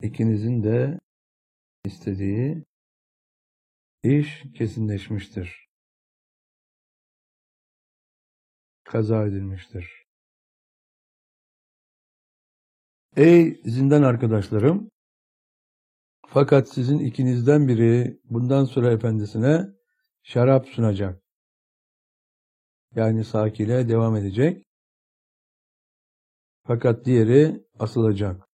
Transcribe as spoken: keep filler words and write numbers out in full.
ikinizin de istediği iş kesinleşmiştir. Kaza edilmiştir. Ey zindan arkadaşlarım! Fakat sizin ikinizden biri bundan sonra efendisine şarap sunacak. Yani sakile devam edecek. Fakat diğeri asılacak.